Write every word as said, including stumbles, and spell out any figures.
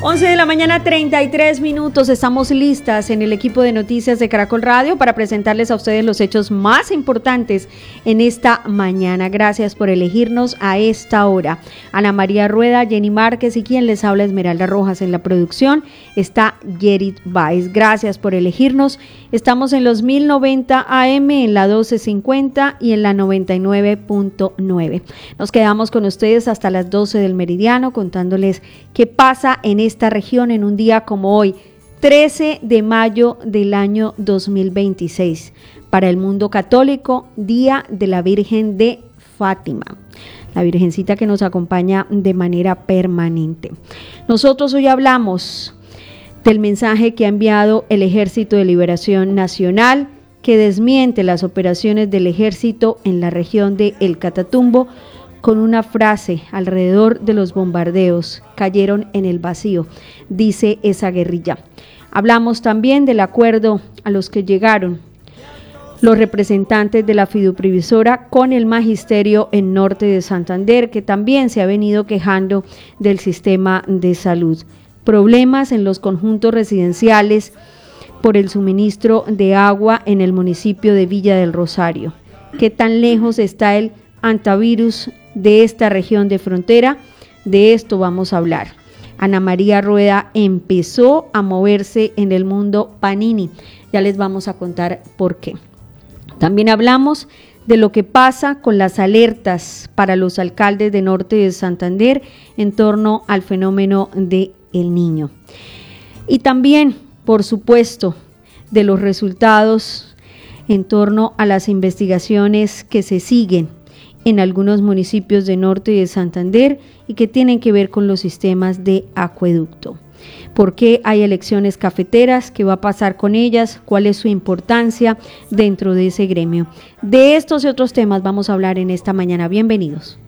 once de la mañana, treinta y tres minutos. Estamos listas en el equipo de noticias de Caracol Radio para presentarles a ustedes los hechos más importantes en esta mañana. Gracias por elegirnos a esta hora. Ana María Rueda, Jenny Márquez y quien les habla, Esmeralda Rojas. En la producción está Yerit Baez. Gracias por elegirnos. Estamos en los mil noventa A M, en la doce cincuenta y en la noventa y nueve punto nueve. Nos quedamos con ustedes hasta las doce del meridiano contándoles qué pasa en esta esta región en un día como hoy, trece de mayo del año dos mil veintiséis. Para el mundo católico, Día de la Virgen de Fátima, la Virgencita que nos acompaña de manera permanente. Nosotros hoy hablamos del mensaje que ha enviado el Ejército de Liberación Nacional, que desmiente las operaciones del ejército en la región de El Catatumbo, con una frase: alrededor de los bombardeos cayeron en el vacío, dice esa guerrilla. Hablamos también del acuerdo a los que llegaron los representantes de la fiduprevisora con el magisterio en Norte de Santander, que también se ha venido quejando del sistema de salud. Problemas en los conjuntos residenciales por el suministro de agua en el municipio de Villa del Rosario. ¿Qué tan lejos está el antivirus de esta región de frontera? De esto vamos a hablar. Ana María Rueda empezó a moverse en el mundo Panini. Ya les vamos a contar por qué. También hablamos de lo que pasa con las alertas para los alcaldes de Norte de Santander en torno al fenómeno de El Niño. Y también, por supuesto, de los resultados en torno a las investigaciones que se siguen en algunos municipios de Norte de Santander y que tienen que ver con los sistemas de acueducto. ¿Por qué hay elecciones cafeteras? ¿Qué va a pasar con ellas? ¿Cuál es su importancia dentro de ese gremio? De estos y otros temas vamos a hablar en esta mañana. Bienvenidos.